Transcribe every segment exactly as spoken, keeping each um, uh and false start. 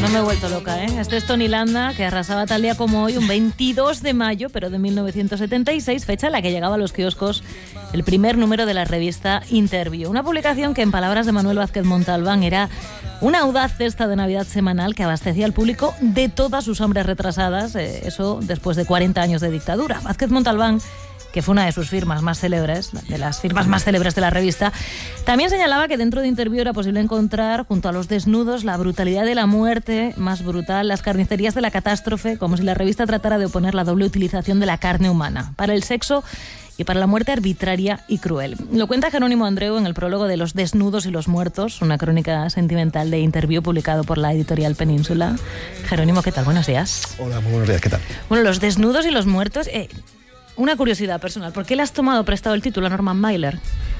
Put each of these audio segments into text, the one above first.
me he vuelto loca, ¿eh? Este es Tony Landa, que arrasaba tal día como hoy, un veintidós de mayo, pero de mil novecientos setenta y seis, fecha en la que llegaba a los kioscos el primer número de la revista Interview. Una publicación que, en palabras de Manuel Vázquez Montalbán, era una audaz cesta de Navidad semanal que abastecía al público de todas sus hambres retrasadas, eh, eso después de cuarenta años de dictadura. Vázquez Montalbán, que fue una de sus firmas más célebres, de las firmas más célebres de la revista, también señalaba que dentro de Interview era posible encontrar, junto a los desnudos, la brutalidad de la muerte más brutal, las carnicerías de la catástrofe, como si la revista tratara de oponer la doble utilización de la carne humana para el sexo y para la muerte arbitraria y cruel. Lo cuenta Jerónimo Andreu en el prólogo de Los desnudos y los muertos, una crónica sentimental de Interview publicado por la editorial Península. Jerónimo, ¿qué tal? Buenos días. Hola, muy buenos días, ¿qué tal? Bueno, Los desnudos y los muertos... Eh, Una curiosidad personal, ¿por qué le has tomado prestado el título a Norman Mailer?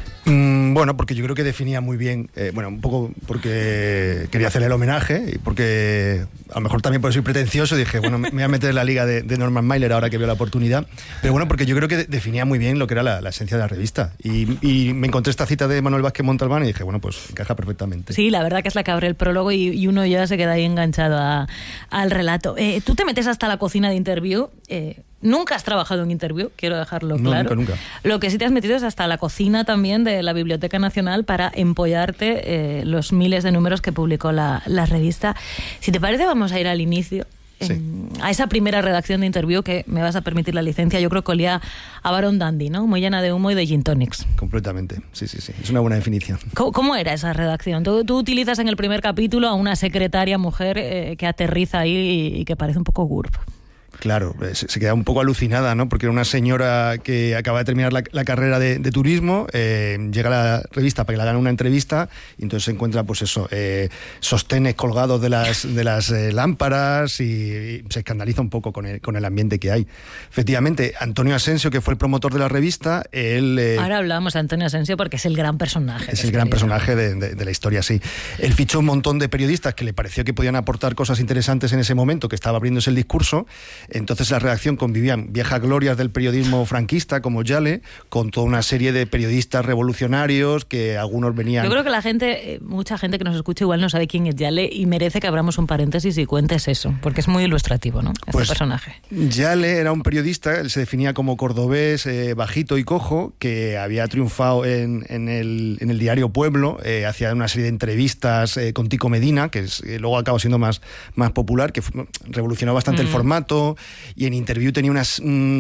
Mm, bueno, porque yo creo que definía muy bien, eh, bueno, un poco porque quería hacerle el homenaje y porque a lo mejor también por soy pretencioso dije, bueno, me voy a meter en la liga de, de Norman Mailer ahora que veo la oportunidad, pero bueno, porque yo creo que definía muy bien lo que era la, la esencia de la revista y, y me encontré esta cita de Manuel Vázquez Montalbán y dije, bueno, pues encaja perfectamente. Sí, la verdad que es la que abre el prólogo y, y uno ya se queda ahí enganchado a, al relato. Eh, tú te metes hasta la cocina de Interview. eh, Nunca has trabajado en Interview, quiero dejarlo no, claro. Nunca, nunca. Lo que sí te has metido es hasta la cocina también de la Biblioteca Nacional para empollarte eh, los miles de números que publicó la, la revista. Si te parece, vamos a ir al inicio. Sí. En, a esa primera redacción de Interview, que me vas a permitir la licencia, yo creo que olía a Barón Dandy, ¿no? Muy llena de humo y de gin tonics. Completamente, sí, sí, sí. Es una buena definición. ¿Cómo, cómo era esa redacción? Tú, tú utilizas en el primer capítulo a una secretaria mujer eh, que aterriza ahí y, y que parece un poco G U R P. Claro, se, se queda un poco alucinada, ¿no? Porque era una señora que acaba de terminar la, la carrera de, de turismo, eh, llega a la revista para que le hagan una entrevista y entonces se encuentra, pues eso, eh, sostenes colgados de las, de las eh, lámparas y, y se escandaliza un poco con el, con el ambiente que hay. Efectivamente, Antonio Asensio, que fue el promotor de la revista, él... Eh, Ahora hablamos de Antonio Asensio porque es el gran personaje. Es el gran personaje de, de, de la historia, sí. Él fichó un montón de periodistas que le pareció que podían aportar cosas interesantes en ese momento, que estaba abriéndose el discurso. Entonces la redacción convivían viejas glorias del periodismo franquista como Yale con toda una serie de periodistas revolucionarios que algunos venían... Yo creo que la gente, mucha gente que nos escucha igual no sabe quién es Yale y merece que abramos un paréntesis y cuentes eso, porque es muy ilustrativo, ¿no? Este pues, personaje. Yale era un periodista, él se definía como cordobés, eh, bajito y cojo, que había triunfado en, en, el, en el diario Pueblo, eh, hacía una serie de entrevistas eh, con Tico Medina, que es, eh, luego acabó siendo más, más popular, que fue, revolucionó bastante mm. el formato. Y en Interview tenía una,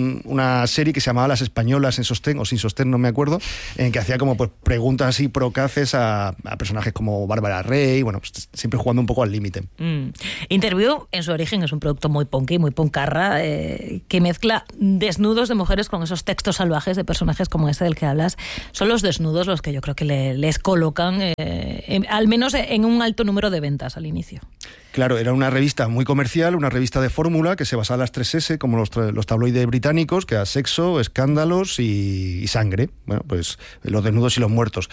una serie que se llamaba Las Españolas en sostén o sin sostén, no me acuerdo, en que hacía como pues preguntas así procaces a, a personajes como Bárbara Rey, bueno, pues, siempre jugando un poco al límite. Mm. Interview, en su origen, es un producto muy punky, muy puncarra, eh, que mezcla desnudos de mujeres con esos textos salvajes de personajes como este del que hablas. Son los desnudos los que yo creo que le, les colocan, eh, en, al menos en un alto número de ventas al inicio. Claro, era una revista muy comercial, una revista de fórmula que se basaba en las tres ese, como los, los tabloides británicos, que era sexo, escándalos y, y sangre. Bueno, pues los desnudos y los muertos.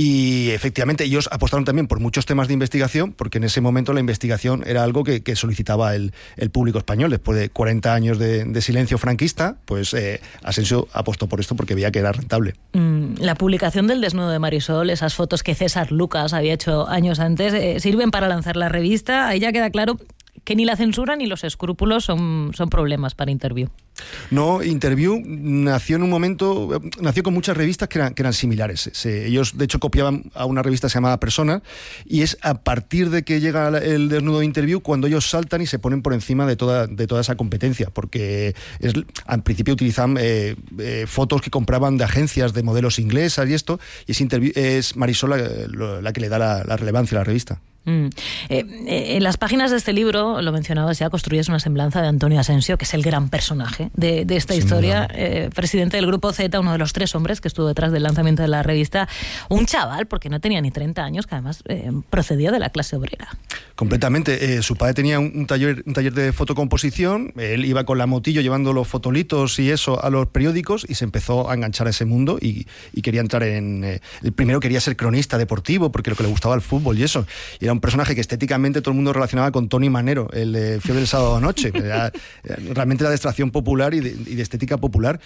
Y efectivamente ellos apostaron también por muchos temas de investigación, porque en ese momento la investigación era algo que, que solicitaba el, el público español. Después de cuarenta años de, de silencio franquista, pues eh, Asensio apostó por esto porque veía que era rentable. Mm, la publicación del desnudo de Marisol, esas fotos que César Lucas había hecho años antes, eh, sirven para lanzar la revista. Ahí ya queda claro que ni la censura ni los escrúpulos son, son problemas para Interview. No, Interview nació en un momento, nació con muchas revistas que eran, que eran similares. Se, ellos, de hecho, copiaban a una revista que se llamaba Persona, y es a partir de que llega el desnudo de Interview cuando ellos saltan y se ponen por encima de toda, de toda esa competencia, porque es, al principio utilizaban eh, eh, fotos que compraban de agencias de modelos inglesas y esto, y es, Interview, es Marisol la, la que le da la, la relevancia a la revista. Mm. Eh, eh, en las páginas de este libro, lo mencionabas ya, construyes una semblanza de Antonio Asensio, que es el gran personaje de, de esta Sin historia, eh, presidente del Grupo Z, uno de los tres hombres que estuvo detrás del lanzamiento de la revista, un chaval, porque no tenía ni treinta años, que además eh, procedía de la clase obrera. Completamente. Eh, su padre tenía un, un, taller, un taller de fotocomposición, él iba con la motillo llevando los fotolitos y eso a los periódicos y se empezó a enganchar a ese mundo y, y quería entrar en... Eh, el primero quería ser cronista deportivo porque lo que le gustaba el fútbol y eso. Y era un personaje que estéticamente todo el mundo relacionaba con Tony Manero, el de Fiebre del Sábado Noche. Era, realmente era de extracción popular y de, y de estética popular.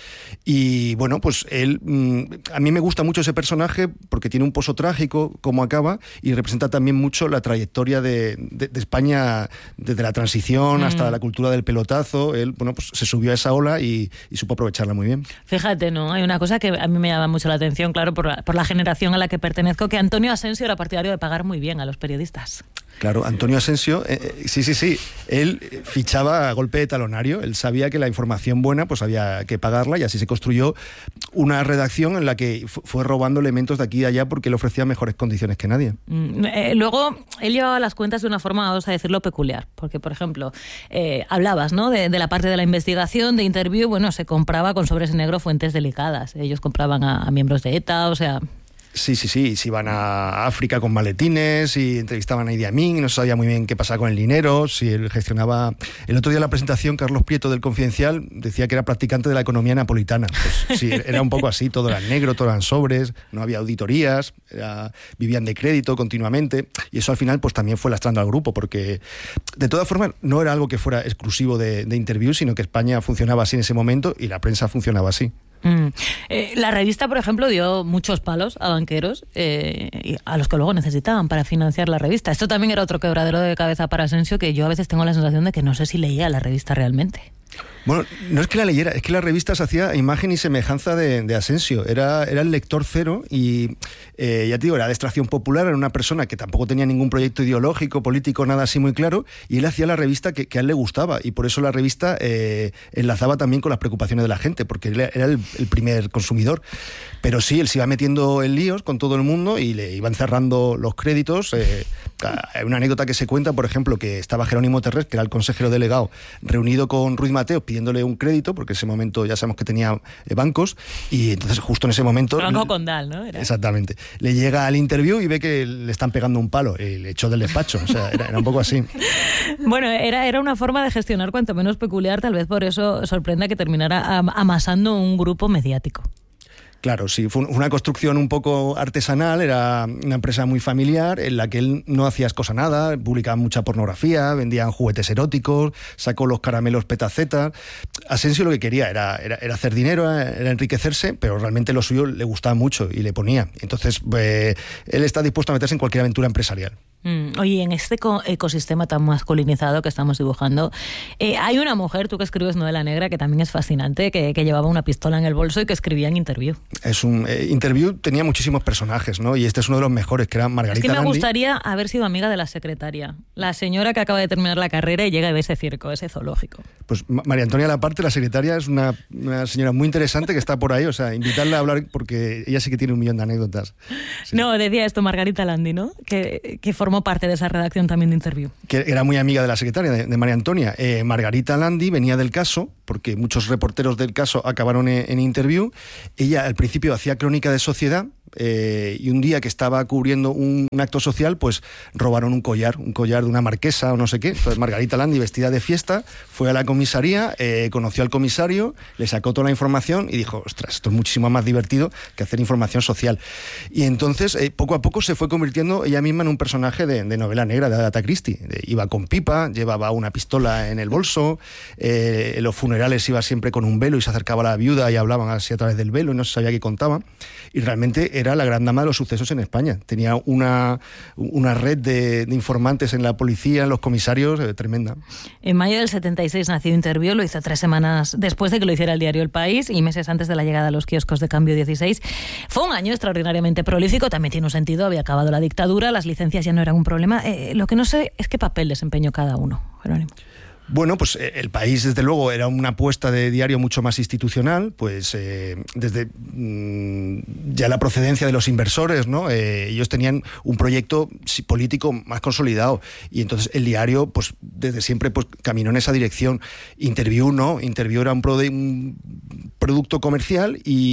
Y bueno, pues él, a mí me gusta mucho ese personaje porque tiene un pozo trágico, como acaba, y representa también mucho la trayectoria de, de, de España desde la transición mm. hasta la cultura del pelotazo. Él, bueno, pues se subió a esa ola y, y supo aprovecharla muy bien. Fíjate, ¿no? Hay una cosa que a mí me llama mucho la atención, claro, por la, por la generación a la que pertenezco, que Antonio Asensio era partidario de pagar muy bien a los periodistas. Claro, Antonio Asensio, eh, sí, sí, sí, él fichaba a golpe de talonario, él sabía que la información buena pues había que pagarla y así se construyó una redacción en la que fue robando elementos de aquí y de allá porque él ofrecía mejores condiciones que nadie. Mm, eh, luego, él llevaba las cuentas de una forma, vamos a decirlo, peculiar, porque, por ejemplo, eh, hablabas, ¿no?, de, de la parte de la investigación, de interview, bueno, se compraba con sobres en negro fuentes delicadas, ellos compraban a, a miembros de ETA, o sea... Sí, sí, sí, se iban a África con maletines y entrevistaban a Idi Amin y no se sabía muy bien qué pasaba con el dinero, si él gestionaba... El otro día en la presentación, Carlos Prieto del Confidencial decía que era practicante de la economía napolitana. Pues sí, era un poco así, todo era negro, todo eran sobres, no había auditorías, era, vivían de crédito continuamente y eso al final pues también fue lastrando al grupo porque de todas formas no era algo que fuera exclusivo de, de Interview, sino que España funcionaba así en ese momento y la prensa funcionaba así. Mm. Eh, la revista, por ejemplo, dio muchos palos a banqueros eh, a los que luego necesitaban para financiar la revista. Esto también era otro quebradero de cabeza para Asensio, que yo a veces tengo la sensación de que no sé si leía la revista realmente. Bueno, no es que la leyera, es que la revista se hacía a imagen y semejanza de, de Asensio. Era, era el lector cero y, eh, ya te digo, era de extracción popular, era una persona que tampoco tenía ningún proyecto ideológico, político, nada así muy claro, y él hacía la revista que, que a él le gustaba, y por eso la revista eh, enlazaba también con las preocupaciones de la gente, porque él era el, el primer consumidor. Pero sí, él se iba metiendo en líos con todo el mundo y le iban cerrando los créditos. Eh, hay una anécdota que se cuenta, por ejemplo, que estaba Jerónimo Terrés, que era el consejero delegado, reunido con Ruiz Mateos pidiéndole un crédito, porque en ese momento ya sabemos que tenía eh, bancos, y entonces justo en ese momento... El Banco Condal, ¿no? Era. Exactamente. Le llega al Interview y ve que le están pegando un palo, y le echó del despacho, o sea, era, era un poco así. Bueno, era, era una forma de gestionar cuanto menos peculiar, tal vez por eso sorprenda que terminara amasando un grupo mediático. Claro, sí, fue una construcción un poco artesanal, era una empresa muy familiar en la que él no hacía cosa nada, publicaba mucha pornografía, vendían juguetes eróticos, sacó los caramelos petacetas. Asensio lo que quería era, era, era hacer dinero, era enriquecerse, pero realmente lo suyo le gustaba mucho y le ponía. Entonces, eh, él está dispuesto a meterse en cualquier aventura empresarial. Mm, oye, en este ecosistema tan masculinizado que estamos dibujando, eh, hay una mujer, tú que escribes novela negra, que también es fascinante, que, que llevaba una pistola en el bolso y que escribía en Interview. Es un eh, Interview tenía muchísimos personajes, ¿no? Y este es uno de los mejores, que era Margarita Landi. Es que me Landi. gustaría haber sido amiga de la secretaria, la señora que acaba de terminar la carrera y llega y ve ese circo, ese zoológico. Pues María Antonia Laparte, la secretaria, es una, una señora muy interesante que está por ahí, o sea, invitarla a hablar porque ella sí que tiene un millón de anécdotas. Sí. No, decía esto Margarita Landi, ¿no? Que, que formó parte de esa redacción también de Interview. Que era muy amiga de la secretaria, de, de María Antonia. Eh, Margarita Landi venía del caso, porque muchos reporteros del caso acabaron en, en Interview. Ella al principio hacía crónica de sociedad, eh, y un día que estaba cubriendo un, un acto social, pues robaron un collar, un collar de una marquesa o no sé qué. Entonces Margarita Landi, vestida de fiesta, fue a la comisaría, eh, conoció al comisario, le sacó toda la información y dijo, ostras, esto es muchísimo más divertido que hacer información social. Y entonces, eh, poco a poco se fue convirtiendo ella misma en un personaje de, de novela negra, de Agatha Christie. De, iba con pipa, llevaba una pistola en el bolso, eh, en los funerales iba siempre con un velo y se acercaba a la viuda y hablaban así a través del velo y no se sabía qué contaba. Y realmente era la gran dama de los sucesos en España. Tenía una, una red de, de informantes en la policía, en los comisarios, eh, tremenda. En mayo del setenta y seis nació Interview, lo hizo tres semanas después de que lo hiciera el diario El País y meses antes de la llegada a los kioscos de Cambio dieciséis. Fue un año extraordinariamente prolífico, también tiene un sentido, había acabado la dictadura, las licencias ya no eran un problema. Eh, lo que no sé es qué papel desempeñó cada uno, Jerónimo. Bueno, pues El País, desde luego, era una apuesta de diario mucho más institucional, pues eh, desde mmm, ya la procedencia de los inversores, ¿no? Eh, ellos tenían un proyecto político más consolidado y entonces el diario, pues desde siempre, pues caminó en esa dirección. Interview, ¿no? Interview era un, pro de, un producto comercial y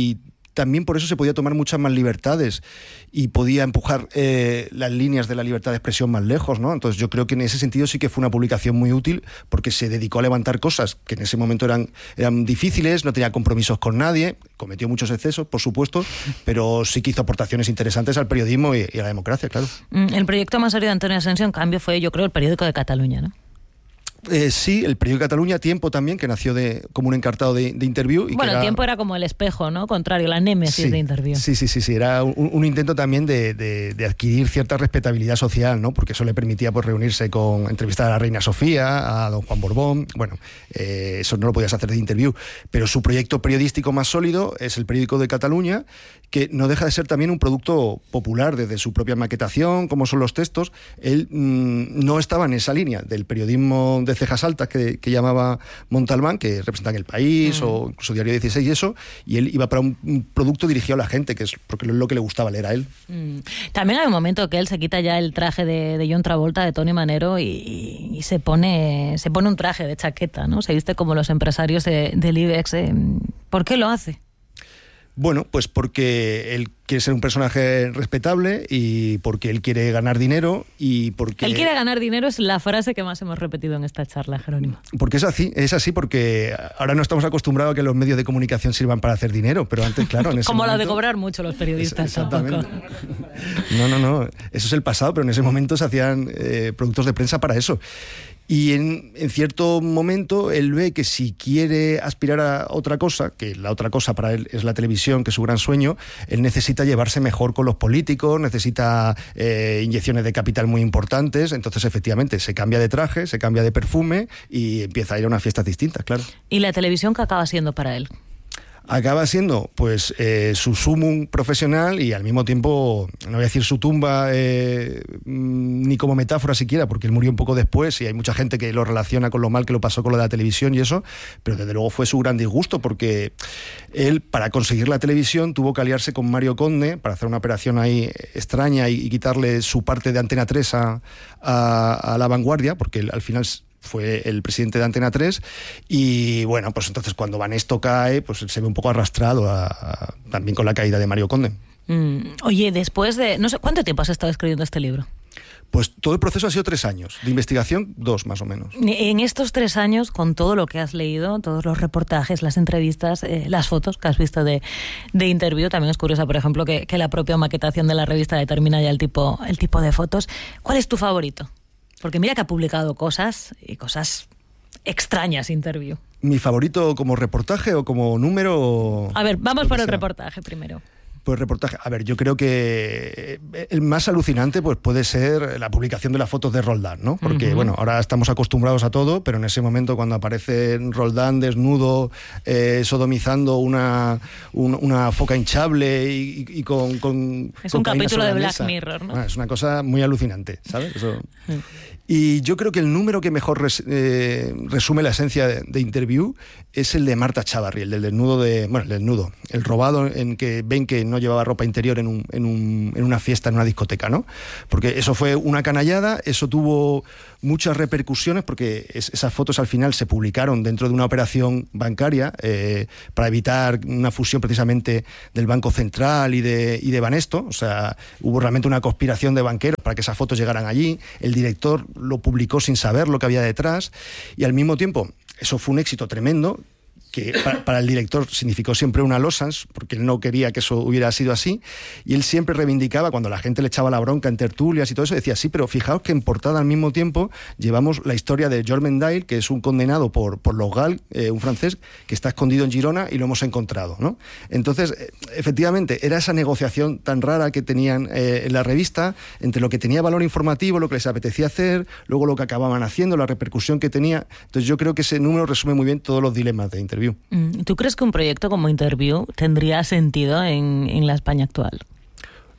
también por eso se podía tomar muchas más libertades y podía empujar eh, las líneas de la libertad de expresión más lejos, ¿no? Entonces yo creo que en ese sentido sí que fue una publicación muy útil, porque se dedicó a levantar cosas que en ese momento eran, eran difíciles, no tenía compromisos con nadie, cometió muchos excesos, por supuesto, pero sí que hizo aportaciones interesantes al periodismo y, y a la democracia, claro. El proyecto más serio de Antonio Asensio, en cambio, fue, yo creo, el periódico de Cataluña, ¿no? Eh, sí, el periódico de Cataluña, Tiempo también, que nació de, como un encartado de, de Interviú. Y bueno, que era... Tiempo era como el espejo, ¿no? Contrario, la némesis sí, de Interviú. Sí, sí, sí, sí. Era un, un intento también de, de, de adquirir cierta respetabilidad social, ¿no? Porque eso le permitía pues reunirse con, entrevistar a la reina Sofía, a don Juan Borbón. Bueno, eh, eso no lo podías hacer de Interviú. Pero su proyecto periodístico más sólido es el periódico de Cataluña, que no deja de ser también un producto popular desde su propia maquetación, como son los textos. Él mmm, no estaba en esa línea del periodismo de cejas altas que, que llamaba Montalbán, que representan El País mm. o incluso Diario dieciséis y eso, y él iba para un, un producto dirigido a la gente, que es porque es lo que le gustaba leer a él. Mm. También hay un momento que él se quita ya el traje de, de John Travolta, de Tony Manero, y, y se pone se pone un traje de chaqueta, ¿no? Se viste como los empresarios de, del IBEX. ¿eh? ¿Por qué lo hace? Bueno, pues porque él quiere ser un personaje respetable y porque él quiere ganar dinero y porque... Él quiere ganar dinero es la frase que más hemos repetido en esta charla, Jerónimo. Porque es así, es así porque ahora no estamos acostumbrados a que los medios de comunicación sirvan para hacer dinero, pero antes, claro, en ese Como momento... la de cobrar mucho los periodistas. Es, exactamente. No, no, no, eso es el pasado, pero en ese momento se hacían eh, productos de prensa para eso. Y en, en cierto momento él ve que si quiere aspirar a otra cosa, que la otra cosa para él es la televisión, que es su gran sueño, él necesita llevarse mejor con los políticos, necesita eh, inyecciones de capital muy importantes, entonces efectivamente se cambia de traje, se cambia de perfume y empieza a ir a unas fiestas distintas, claro. ¿Y la televisión qué acaba siendo para él? Acaba siendo pues eh, su sumum profesional y al mismo tiempo, no voy a decir su tumba eh, ni como metáfora siquiera, porque él murió un poco después y hay mucha gente que lo relaciona con lo mal que lo pasó con lo de la televisión y eso, pero desde luego fue su gran disgusto, porque él, para conseguir la televisión, tuvo que aliarse con Mario Conde para hacer una operación ahí extraña y, y quitarle su parte de Antena tres a, a, a La Vanguardia, porque él, al final fue el presidente de Antena tres y bueno, pues entonces cuando Banesto cae, pues él se ve un poco arrastrado a, a, también con la caída de Mario Conde. Mm, oye, después de... no sé, ¿cuánto tiempo has estado escribiendo este libro? Pues todo el proceso ha sido tres años, de investigación dos más o menos. En estos tres años, con todo lo que has leído, todos los reportajes, las entrevistas, eh, las fotos que has visto de, de Interviú, también es curiosa, por ejemplo, que, que la propia maquetación de la revista determina ya el tipo, el tipo de fotos. ¿Cuál es tu favorito? Porque mira que ha publicado cosas y cosas extrañas, Interviú. ¿Mi favorito como reportaje o como número? A ver, vamos por el reportaje primero. Pues reportaje, a ver, yo creo que el más alucinante pues puede ser la publicación de las fotos de Roldán, ¿no? Porque, uh-huh. bueno, ahora estamos acostumbrados a todo, pero en ese momento cuando aparece Roldán desnudo, eh, sodomizando una, un, una foca hinchable y, y con, con... Es con un capítulo de Black mesa. Mirror, ¿no? Bueno, es una cosa muy alucinante, ¿sabes? Eso... Uh-huh. Y yo creo que el número que mejor res, eh, resume la esencia de, de Interviú es el de Marta Chávarri, el del desnudo de... Bueno, el desnudo, el robado en que ven que no llevaba ropa interior en, un, en, un, en una fiesta, en una discoteca, ¿no? Porque eso fue una canallada, eso tuvo muchas repercusiones porque es, esas fotos al final se publicaron dentro de una operación bancaria eh, para evitar una fusión precisamente del Banco Central y de, y de Banesto. O sea, hubo realmente una conspiración de banqueros para que esas fotos llegaran allí. El director lo publicó sin saber lo que había detrás y al mismo tiempo eso fue un éxito tremendo que para, para el director significó siempre una losans, porque él no quería que eso hubiera sido así, y él siempre reivindicaba, cuando la gente le echaba la bronca en tertulias y todo eso, decía, sí, pero fijaos que en portada al mismo tiempo llevamos la historia de George Mendale, que es un condenado por, por los Gal, eh, un francés, que está escondido en Girona y lo hemos encontrado, ¿no? Entonces, efectivamente, era esa negociación tan rara que tenían eh, en la revista, entre lo que tenía valor informativo, lo que les apetecía hacer, luego lo que acababan haciendo, la repercusión que tenía. Entonces yo creo que ese número resume muy bien todos los dilemas de Interviú. ¿Tú crees que un proyecto como Interviú tendría sentido en, en la España actual?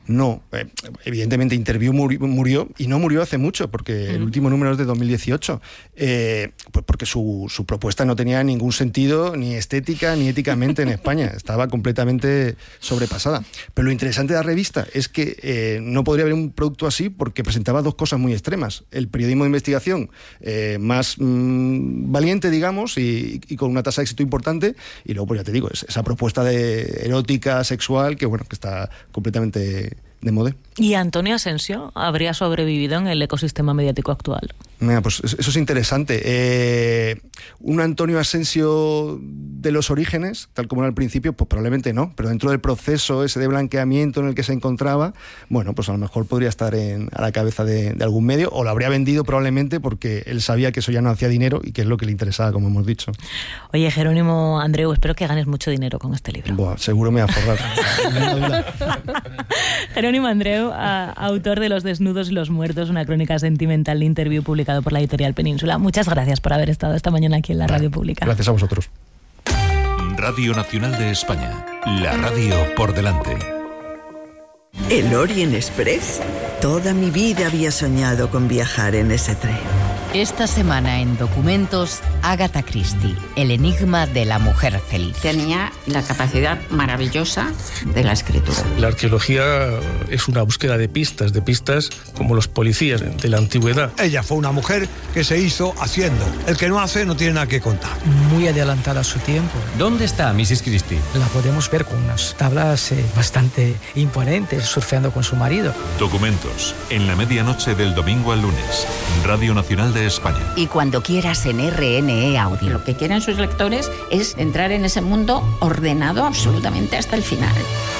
No, eh, evidentemente Interview muri, murió y no murió hace mucho, porque mm. el último número es de dos mil dieciocho, eh, pues porque su, su propuesta no tenía ningún sentido, ni estética ni éticamente en España, estaba completamente sobrepasada. Pero lo interesante de la revista es que eh, no podría haber un producto así porque presentaba dos cosas muy extremas: el periodismo de investigación eh, más mmm, valiente, digamos, y, y con una tasa de éxito importante, y luego, pues ya te digo, esa propuesta de erótica, sexual, que bueno, que está completamente de moda. ¿Y Antonio Asensio habría sobrevivido en el ecosistema mediático actual? Mira, pues eso es interesante. Eh, un Antonio Asensio de los orígenes, tal como era al principio, pues probablemente no, pero dentro del proceso ese de blanqueamiento en el que se encontraba, bueno, pues a lo mejor podría estar en, a la cabeza de, de algún medio, o lo habría vendido probablemente porque él sabía que eso ya no hacía dinero y que es lo que le interesaba, como hemos dicho. Oye, Jerónimo Andreu, espero que ganes mucho dinero con este libro. Buah, seguro me va a forrar. Jerónimo Andreu, a, autor de Los desnudos y los muertos, una crónica sentimental de Interview publicado por la editorial Península. Muchas gracias por haber estado esta mañana aquí en la Radio Pública. Gracias a vosotros. Radio Nacional de España, la radio por delante. ¿El Orient Express? Toda mi vida había soñado con viajar en ese tren. Esta semana en Documentos, Agatha Christie, el enigma de la mujer feliz. Tenía la capacidad maravillosa de la escritura. La arqueología es una búsqueda de pistas, de pistas como los policías de la antigüedad. Ella fue una mujer que se hizo haciendo. El que no hace no tiene nada que contar. Muy adelantada a su tiempo. ¿Dónde está missus Christie? La podemos ver con unas tablas eh, bastante imponentes, surfeando con su marido. Documentos, en la medianoche del domingo al lunes. Radio Nacional de España. Y cuando quieras en R N E Audio. Lo que quieren sus lectores es entrar en ese mundo ordenado absolutamente hasta el final.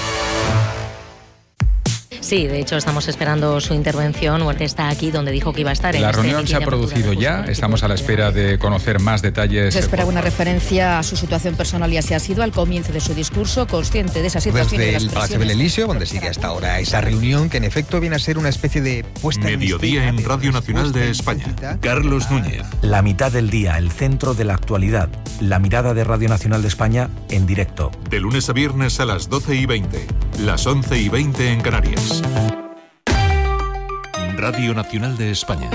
Sí, de hecho estamos esperando su intervención. Huerta está aquí donde dijo que iba a estar. La en reunión este se ha producido ya, estamos a la espera de conocer más detalles. Se espera una referencia a su situación personal y así ha sido al comienzo de su discurso, consciente de esa situación. Desde el Palacio Belelíseo, donde sigue hasta ahora esa reunión, que en efecto viene a ser una especie de puesta en Mediodía escena, en Radio Nacional de España. Carlos Núñez. La mitad del día, el centro de la actualidad. La mirada de Radio Nacional de España en directo. De lunes a viernes a las doce y veinte, las once y veinte en Canarias. Radio Nacional de España.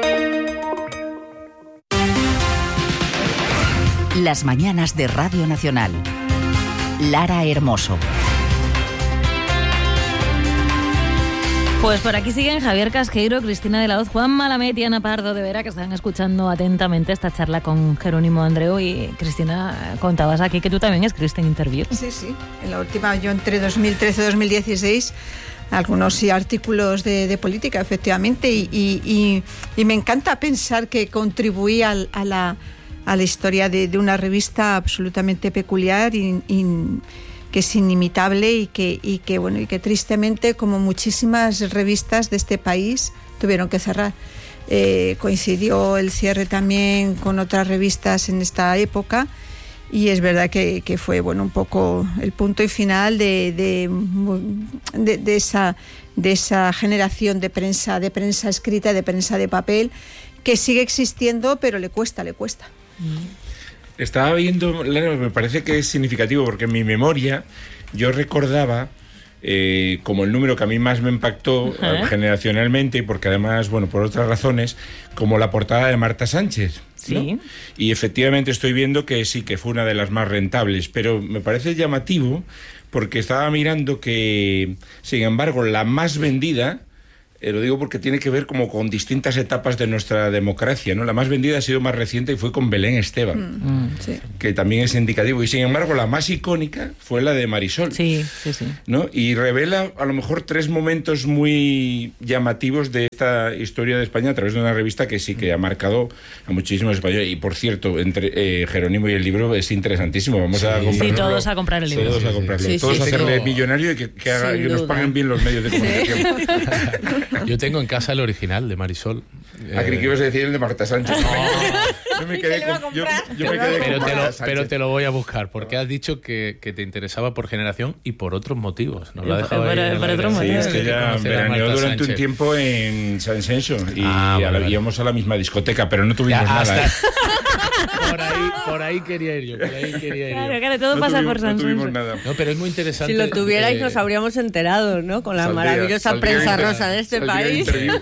Las mañanas de Radio Nacional. Lara Hermoso. Pues por aquí siguen Javier Casqueiro, Cristina de la Hoz, Juan Malamet y Ana Pardo de Vera, que están escuchando atentamente esta charla con Jerónimo Andreu. Y Cristina, contabas aquí que tú también escribiste en Interview. Sí, sí. En la última, yo entre dos mil trece y dos mil dieciséis, algunos sí artículos de, de política, efectivamente, y, y, y, y me encanta pensar que contribuí al, a, la, a la historia de, de una revista absolutamente peculiar y, y que es inimitable y que, y que bueno y que tristemente, como muchísimas revistas de este país, tuvieron que cerrar. Eh, coincidió el cierre también con otras revistas en esta época, y es verdad que, que fue bueno un poco el punto y final de, de, de, de esa de esa generación de prensa de prensa escrita, de prensa de papel, que sigue existiendo, pero le cuesta, le cuesta. Estaba viendo, me parece que es significativo porque en mi memoria yo recordaba eh, como el número que a mí más me impactó uh-huh. generacionalmente, porque además, bueno, por otras razones, como la portada de Marta Sánchez, ¿no? Sí. Y efectivamente estoy viendo que sí, que fue una de las más rentables, pero me parece llamativo porque estaba mirando que, sin embargo, la más vendida, Eh, lo digo porque tiene que ver como con distintas etapas de nuestra democracia, ¿no? La más vendida ha sido más reciente y fue con Belén Esteban, mm, sí. que también es indicativo. Y sin embargo, la más icónica fue la de Marisol. Sí, sí, sí. ¿No? Y revela a lo mejor tres momentos muy llamativos de esta historia de España a través de una revista que sí que ha marcado a muchísimos españoles. Y por cierto, entre eh, Jerónimo y el libro es interesantísimo. Vamos sí. a comprarlo. Sí, todos a comprar el libro. Todos a comprarlo. Sí, todos sí, a hacerle sí. millonario y que, que, haga, que nos paguen bien los medios de comunicación. Yo tengo en casa el original de Marisol. Ah, creí que ibas a decir el de Marta Sánchez. No. Yo me quedé con, yo, yo me quedé pero, con te Marta lo, pero te lo voy a buscar, porque has dicho que, que te interesaba por generación y por otros motivos. Nos lo ha dejado por, ahí. Por otros motivos. Sí, es que ya veraneó durante Sánchez. un tiempo en San Senso y ah, a la, íbamos a la misma discoteca, pero no tuvimos ya, nada. Hasta... ¿eh? Por ahí, por ahí quería ir yo, por ahí quería ir yo. Claro, claro, todo no pasa tuvimos, por San no tuvimos Sonso. nada. No, pero es muy interesante. Si lo tuvierais eh, nos habríamos enterado, ¿no? Con la saldría, maravillosa saldría prensa inter- rosa de este saldría país. Interview.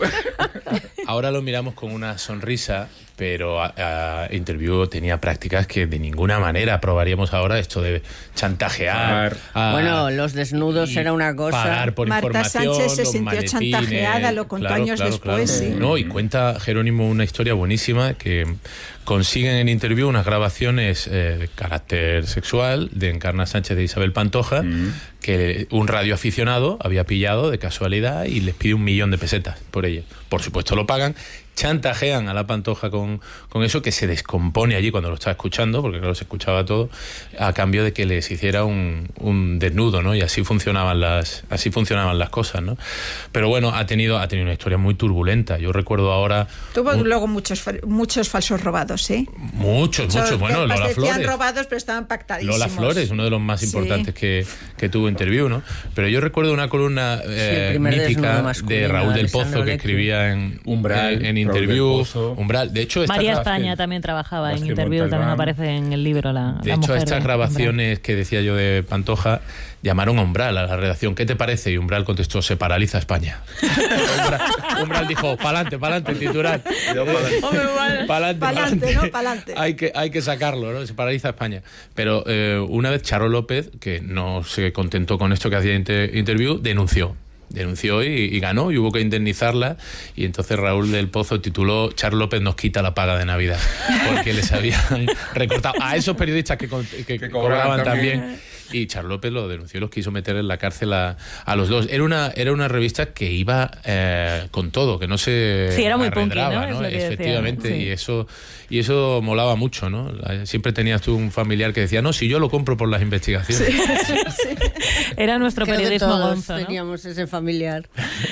Ahora lo miramos con una sonrisa, pero a, a Interview tenía prácticas que de ninguna manera aprobaríamos ahora, esto de chantajear. A, Bueno, los desnudos era una cosa. Pagar por Marta información, Sánchez se los sintió maletines, chantajeada, lo contó claro, años claro, después, claro. sí. No, y cuenta Jerónimo una historia buenísima que consiguen en Interview unas grabaciones eh, de carácter sexual de Encarna Sánchez de Isabel Pantoja, mm. que un radioaficionado había pillado de casualidad y les pide un millón de pesetas por ello. Por supuesto lo pagan, chantajean a la Pantoja con, con eso, que se descompone allí cuando lo está escuchando, porque claro, se escuchaba todo, a cambio de que les hiciera un, un desnudo, ¿no? Y así funcionaban las así funcionaban las cosas, ¿no? Pero bueno, ha tenido ha tenido una historia muy turbulenta. Yo recuerdo ahora... Tuvo un, luego muchos muchos falsos robados, ¿eh? Muchos, muchos. So, Bueno, Lola decían Flores. robados, pero estaban pactadísimos. Lola Flores, uno de los más importantes sí. que, que tuvo Interview, ¿no? Pero yo recuerdo una columna eh, sí, mítica de Raúl del Pozo, que escribía en Umbral, en, en Interview, Umbral. De hecho, María España también trabajaba en Interview, también aparece en el libro la, de la hecho, mujer a estas de grabaciones Umbral. Que decía yo de Pantoja, llamaron a Umbral, a la redacción, ¿qué te parece? Y Umbral contestó, se paraliza España. Umbral, Umbral dijo, pa'lante, pa'lante, titular. Pa'lante, pa'lante, ¿no? Pa'lante. Hay que, hay que sacarlo, ¿no? Se paraliza España. Pero eh, una vez Charo López, que no se contentó con esto que hacía inter Interview, denunció. Denunció y, y ganó, y hubo que indemnizarla, y entonces Raúl del Pozo tituló Charo López nos quita la paga de Navidad, porque les habían recortado a esos periodistas que, que, que cobraban también. también. Y Charo López lo denunció y los quiso meter en la cárcel a, a los dos. Era una, era una revista que iba eh, con todo, que no se sí, era muy punky, ¿no? ¿no? Es lo que efectivamente, decía, sí. y eso y eso molaba mucho, ¿no? Siempre tenías tú un familiar que decía, no, si yo lo compro por las investigaciones. Sí, sí, sí. Era nuestro Creo periodismo que todos gonzo, ¿no? teníamos ese familiar.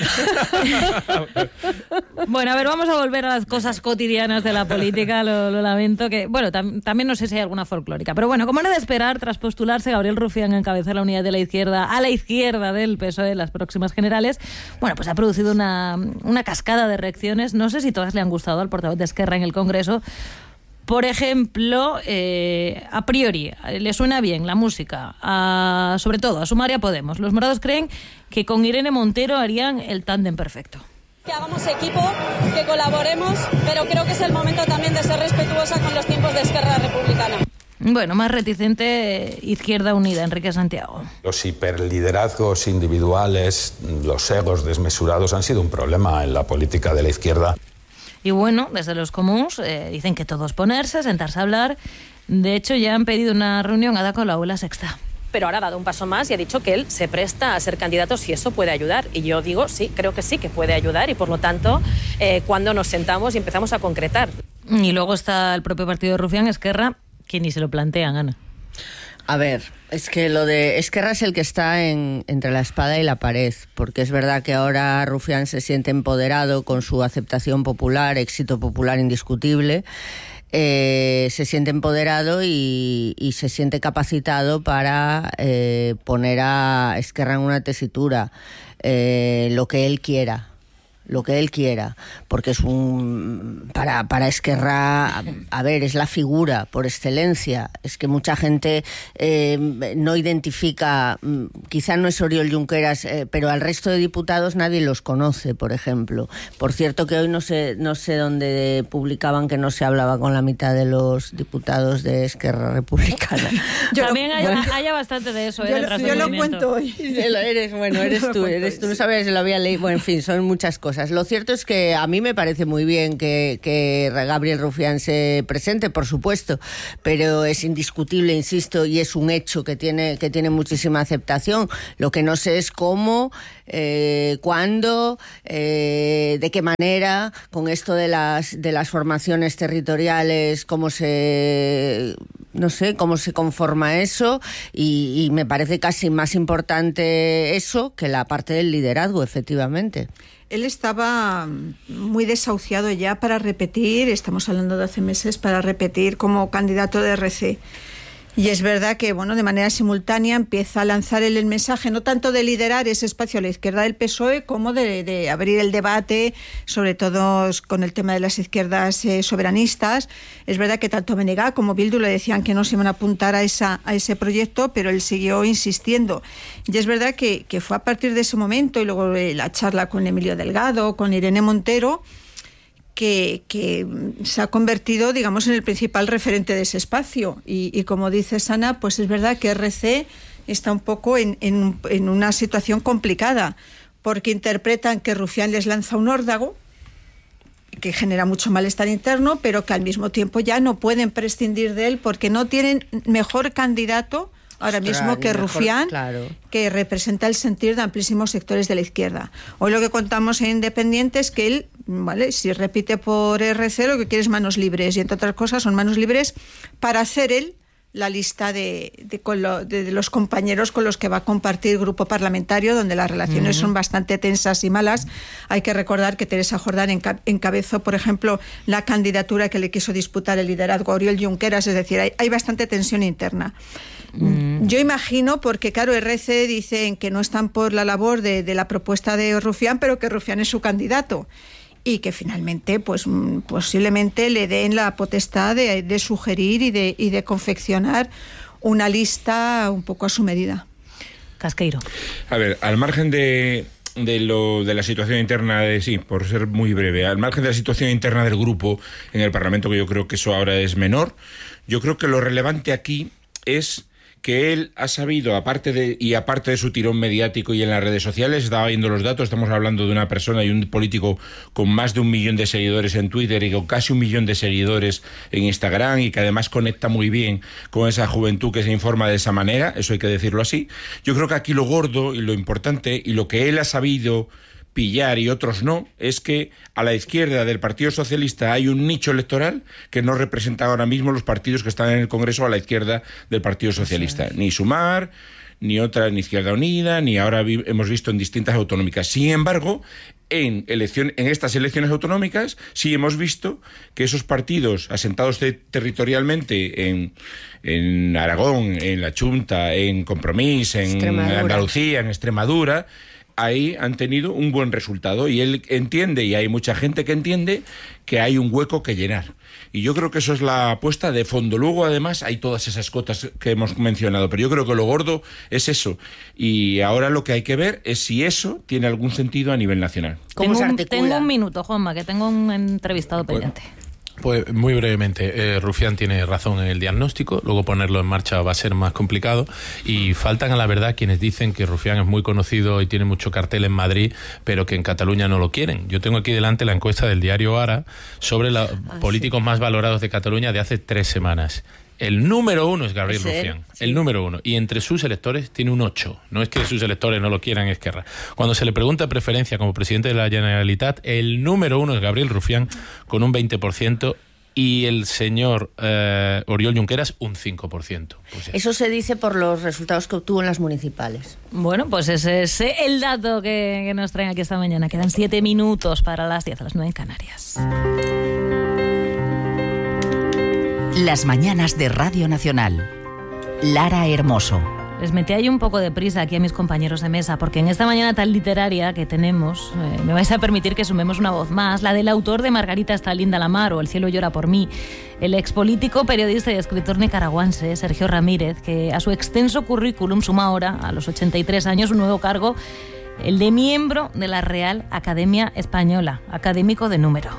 Bueno, a ver, vamos a volver a las cosas cotidianas de la política, lo, lo lamento, que, bueno, tam también no sé si hay alguna folclórica, pero bueno, como era de esperar, tras postularse Gabriel Rufián a encabezar la unidad de la izquierda, a la izquierda del P S O E en las próximas generales, bueno, pues ha producido una, una cascada de reacciones, no sé si todas le han gustado al portavoz de Esquerra en el Congreso. Por ejemplo, eh, a priori, le suena bien la música, a, sobre todo a Sumar y a Podemos. Los morados creen que con Irene Montero harían el tándem perfecto. Que hagamos equipo, que colaboremos, pero creo que es el momento también de ser respetuosa con los tiempos de Esquerra Republicana. Bueno, más reticente Izquierda Unida, Enrique Santiago. Los hiperliderazgos individuales, los egos desmesurados han sido un problema en la política de la izquierda. Y bueno, desde los comuns eh, dicen que todos ponerse, sentarse a hablar. De hecho, ya han pedido una reunión a con la Aula Sexta. Pero ahora ha dado un paso más y ha dicho que él se presta a ser candidato si eso puede ayudar. Y yo digo, sí, creo que sí, que puede ayudar. Y por lo tanto, eh, cuando nos sentamos y empezamos a concretar. Y luego está el propio partido de Rufián, Esquerra, que ni se lo plantean, Ana. A ver, es que lo de Esquerra es el que está en, entre la espada y la pared, porque es verdad que ahora Rufián se siente empoderado con su aceptación popular, éxito popular indiscutible, eh, se siente empoderado y, y se siente capacitado para eh, poner a Esquerra en una tesitura, eh, lo que él quiera. lo que él quiera, porque es un para para Esquerra, a, a ver, es la figura por excelencia. Es que mucha gente eh, no identifica, quizá no es Oriol Junqueras, eh, pero al resto de diputados nadie los conoce, por ejemplo. Por cierto que hoy no sé no sé dónde publicaban que no se hablaba con la mitad de los diputados de Esquerra Republicana. Yo, También hay, bueno, haya bastante de eso. Yo, eh, lo, yo lo cuento hoy. Eres, bueno, eres tú, eres tú, no sabías si lo había leído. Bueno, en fin, son muchas cosas. Lo cierto es que a mí me parece muy bien que, que Gabriel Rufián se presente, por supuesto, pero es indiscutible, insisto, y es un hecho que tiene, que tiene muchísima aceptación. Lo que no sé es cómo, eh, cuándo, eh, de qué manera, con esto de las, de las formaciones territoriales, cómo se... no sé cómo se conforma eso, y, y me parece casi más importante eso que la parte del liderazgo, efectivamente. Él estaba muy desahuciado ya para repetir, estamos hablando de hace meses, para repetir como candidato de R C. Y es verdad que, bueno, de manera simultánea empieza a lanzar el, el mensaje, no tanto de liderar ese espacio a la izquierda del P S O E, como de, de abrir el debate, sobre todo con el tema de las izquierdas eh, soberanistas. Es verdad que tanto Menegá como Bildu le decían que no se iban a apuntar a, esa, a ese proyecto, pero él siguió insistiendo. Y es verdad que, que fue a partir de ese momento, y luego eh, la charla con Emilio Delgado, con Irene Montero, Que, que se ha convertido, digamos, en el principal referente de ese espacio. Y, y como dice Sana, pues es verdad que R C está un poco en, en, en una situación complicada, porque interpretan que Rufián les lanza un órdago, que genera mucho malestar interno, pero que al mismo tiempo ya no pueden prescindir de él porque no tienen mejor candidato ahora mismo que mejor, Rufián, claro, que representa el sentir de amplísimos sectores de la izquierda. Hoy lo que contamos en Independiente es que él, vale, si repite por R C, lo que quiere es manos libres, y entre otras cosas son manos libres para hacer él la lista de, de, con lo, de, de los compañeros con los que va a compartir grupo parlamentario, donde las relaciones uh-huh. son bastante tensas y malas. Hay que recordar que Teresa Jordán enca- encabezó, por ejemplo, la candidatura que le quiso disputar el liderazgo a Oriol Junqueras, es decir, hay, hay bastante tensión interna. Mm. Yo imagino, porque claro, R C dicen que no están por la labor de, de la propuesta de Rufián, pero que Rufián es su candidato, y que finalmente pues posiblemente le den la potestad de, de sugerir y de, y de confeccionar una lista un poco a su medida. Casqueiro. A ver, al margen de, de, lo, de la situación interna, de, sí, por ser muy breve, al margen de la situación interna del grupo en el Parlamento, que yo creo que eso ahora es menor, yo creo que lo relevante aquí es que él ha sabido, aparte de y aparte de su tirón mediático y en las redes sociales, estaba viendo los datos, estamos hablando de una persona y un político con más de un millón de seguidores en Twitter y con casi un millón de seguidores en Instagram, y que además conecta muy bien con esa juventud que se informa de esa manera, eso hay que decirlo así. Yo creo que aquí lo gordo y lo importante y lo que él ha sabido pillar y otros no, es que a la izquierda del Partido Socialista hay un nicho electoral que no representa ahora mismo los partidos que están en el Congreso a la izquierda del Partido Socialista, sí. Ni Sumar, ni otra, ni Izquierda Unida, ni ahora vi- hemos visto en distintas autonómicas. Sin embargo, en, elección, en estas elecciones autonómicas sí hemos visto que esos partidos asentados te- territorialmente en, en Aragón, en la Chunta, en Compromís, en Andalucía, en Extremadura, ahí han tenido un buen resultado, y él entiende, y hay mucha gente que entiende, que hay un hueco que llenar. Y yo creo que eso es la apuesta de fondo. Luego, además, hay todas esas cotas que hemos mencionado, pero yo creo que lo gordo es eso. Y ahora lo que hay que ver es si eso tiene algún sentido a nivel nacional. ¿Cómo se articula? Tengo un minuto, Juanma, que tengo un entrevistado pendiente. Pues muy brevemente, eh, Rufián tiene razón en el diagnóstico, luego ponerlo en marcha va a ser más complicado, y faltan a la verdad quienes dicen que Rufián es muy conocido y tiene mucho cartel en Madrid, pero que en Cataluña no lo quieren. Yo tengo aquí delante la encuesta del diario Ara sobre los ah, políticos sí. más valorados de Cataluña de hace tres semanas. El número uno es Gabriel ¿Sí? Rufián, sí. el número uno. Y entre sus electores tiene un ocho. No es que sus electores no lo quieran, es Esquerra. Cuando se le pregunta preferencia como presidente de la Generalitat, el número uno es Gabriel Rufián con un veinte por ciento y el señor eh, Oriol Junqueras un cinco por ciento. Pues eso se dice por los resultados que obtuvo en las municipales. Bueno, pues ese es el dato que, que nos traen aquí esta mañana. Quedan siete minutos para las diez, a las nueve en Canarias. Las mañanas de Radio Nacional. Lara Hermoso. Les metí ahí un poco de prisa aquí a mis compañeros de mesa, porque en esta mañana tan literaria que tenemos, eh, me vais a permitir que sumemos una voz más, la del autor de Margarita está linda la mar o El cielo llora por mí, el expolítico, periodista y escritor nicaragüense Sergio Ramírez, que a su extenso currículum suma ahora, a los ochenta y tres años, un nuevo cargo, el de miembro de la Real Academia Española, académico de número.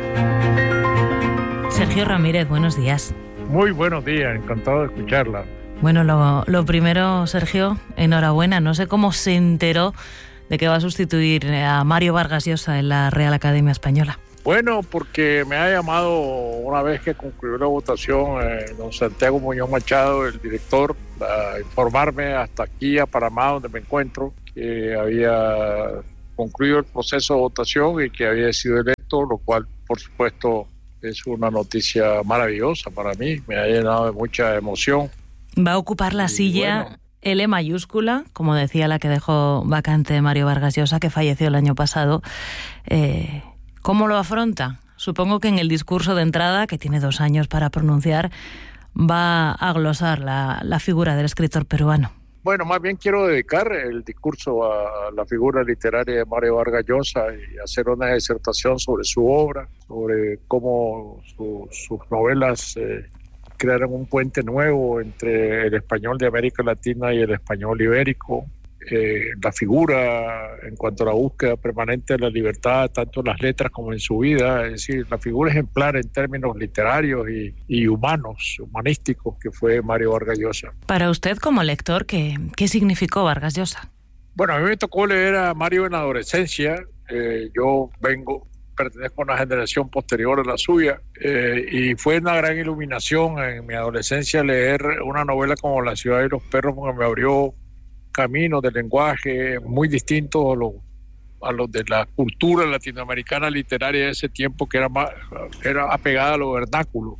Sergio Ramírez, buenos días. Muy buenos días, encantado de escucharla. Bueno, lo, lo primero, Sergio, enhorabuena. No sé cómo se enteró de que va a sustituir a Mario Vargas Llosa en la Real Academia Española. Bueno, porque me ha llamado una vez que concluyó la votación eh, don Santiago Muñoz Machado, el director, a informarme hasta aquí, a Panamá, donde me encuentro, que había concluido el proceso de votación y que había sido electo, lo cual, por supuesto, es una noticia maravillosa para mí. Me ha llenado de mucha emoción. Va a ocupar la silla bueno. L mayúscula, como decía la que dejó vacante Mario Vargas Llosa, que falleció el año pasado. Eh, ¿Cómo lo afronta? Supongo que en el discurso de entrada, que tiene dos años para pronunciar, va a glosar la, la figura del escritor peruano? Bueno, más bien quiero dedicar el discurso a la figura literaria de Mario Vargas Llosa y hacer una disertación sobre su obra, sobre cómo su, sus novelas eh, crearon un puente nuevo entre el español de América Latina y el español ibérico. Eh, la figura en cuanto a la búsqueda permanente de la libertad, tanto en las letras como en su vida, es decir, la figura ejemplar en términos literarios y, y humanos, humanísticos, que fue Mario Vargas Llosa. Para usted, como lector, ¿qué, qué significó Vargas Llosa? Bueno, a mí me tocó leer a Mario en la adolescencia. Eh, yo vengo, pertenezco a una generación posterior a la suya, eh, y fue una gran iluminación en mi adolescencia leer una novela como La ciudad de los perros, porque me abrió caminos de lenguaje muy distintos a los a los de la cultura latinoamericana literaria de ese tiempo, que era más, era apegada a lo vernáculo.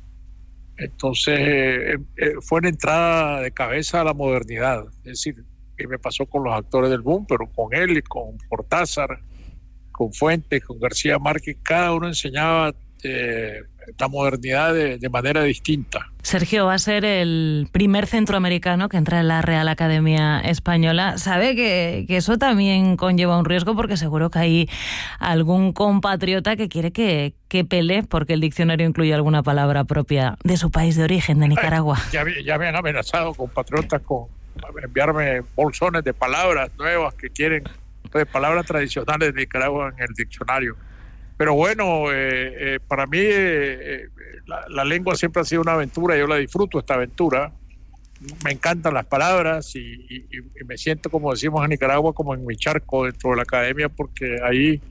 Entonces eh, eh, fue una entrada de cabeza a la modernidad. Es decir, que me pasó con los actores del boom, pero con él y con Cortázar, con Fuentes, con García Márquez, cada uno enseñaba eh, la modernidad de, de manera distinta. Sergio va a ser el primer centroamericano que entra en la Real Academia Española. Sabe que, que eso también conlleva un riesgo, porque seguro que hay algún compatriota que quiere que, que pelee porque el diccionario incluye alguna palabra propia de su país de origen, de Nicaragua. Ay, ya, ya me han amenazado compatriotas con enviarme bolsones de palabras nuevas que quieren, de palabras tradicionales de Nicaragua en el diccionario. Pero bueno, eh, eh, para mí eh, la, la lengua siempre ha sido una aventura, yo la disfruto, esta aventura. Me encantan las palabras y, y, y me siento, como decimos en Nicaragua, como en mi charco dentro de la academia, porque ahí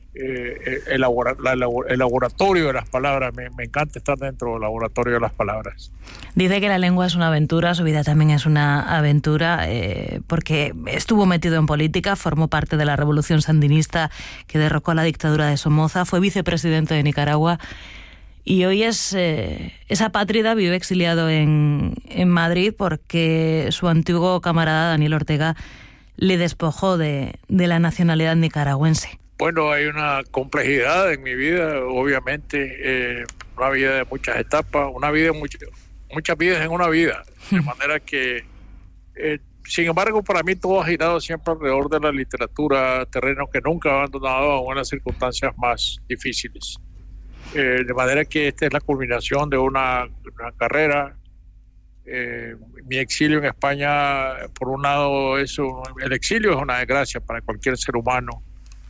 eh, el, labora, la, el laboratorio de las palabras, me, me encanta estar dentro del laboratorio de las palabras. Dice que la lengua es una aventura, su vida también es una aventura, eh, porque estuvo metido en política, formó parte de la revolución sandinista que derrocó a la dictadura de Somoza, fue vicepresidente de Nicaragua y hoy es eh, esa apátrida, vive exiliado en, en Madrid porque su antiguo camarada Daniel Ortega le despojó de, de la nacionalidad nicaragüense. Bueno, hay una complejidad en mi vida, obviamente, eh, una vida de muchas etapas, una vida mucho, muchas vidas en una vida, de manera que, eh, sin embargo, para mí todo ha girado siempre alrededor de la literatura, terreno que nunca he abandonado aún en las circunstancias más difíciles. Eh, de manera que esta es la culminación de una, una carrera. Eh, mi exilio en España, por un lado, eso, el exilio es una desgracia para cualquier ser humano,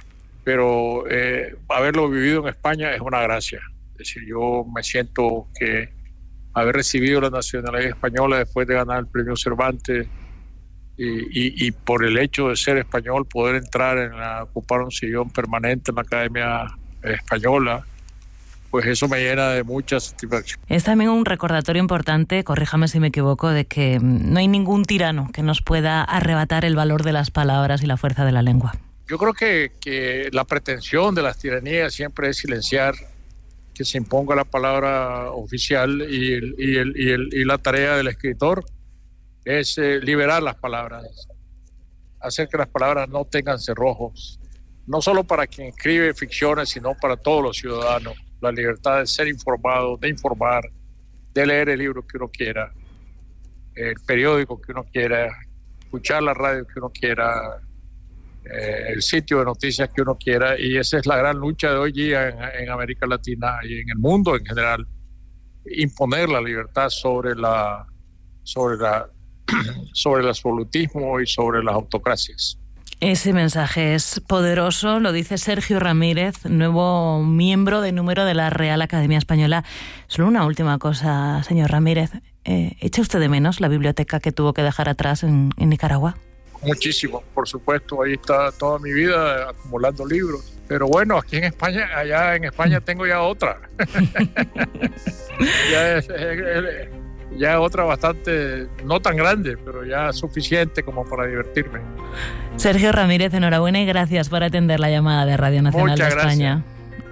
pero eh, haberlo vivido en España es una gracia. Es decir, yo me siento que haber recibido la nacionalidad española después de ganar el premio Cervantes y, y, y por el hecho de ser español poder entrar en la, ocupar un sillón permanente en la Academia Española, pues eso me llena de mucha satisfacción. Es también un recordatorio importante, corríjame si me equivoco, de que no hay ningún tirano que nos pueda arrebatar el valor de las palabras y la fuerza de la lengua. Yo creo que, que la pretensión de las tiranías siempre es silenciar que se imponga la palabra oficial y, el, y, el, y, el, y la tarea del escritor es eh, liberar las palabras, hacer que las palabras no tengan cerrojos, no solo para quien escribe ficciones, sino para todos los ciudadanos. La libertad de ser informado, de informar, de leer el libro que uno quiera, el periódico que uno quiera, escuchar la radio que uno quiera, eh, el sitio de noticias que uno quiera, y esa es la gran lucha de hoy día en, en América Latina y en el mundo en general, imponer la libertad sobre la sobre la sobre el absolutismo y sobre las autocracias. Ese mensaje es poderoso, lo dice Sergio Ramírez, nuevo miembro de número de la Real Academia Española. Solo una última cosa, señor Ramírez. Eh, ¿Echa usted de menos la biblioteca que tuvo que dejar atrás en, en Nicaragua? Muchísimo, por supuesto. Ahí está toda mi vida acumulando libros. Pero bueno, aquí en España, allá en España tengo ya otra. ya es... es, es ya otra bastante, no tan grande, pero ya suficiente como para divertirme. Sergio Ramírez, enhorabuena y gracias por atender la llamada de Radio Nacional de España. Muchas gracias.